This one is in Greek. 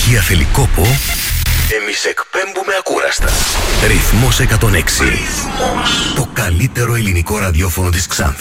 ευτυχία θέλει κόπο, εμείς εκπέμπουμε ακούραστα. Ρυθμός 106. Ρυθμός. Το καλύτερο ελληνικό ραδιόφωνο της Ξάνθης.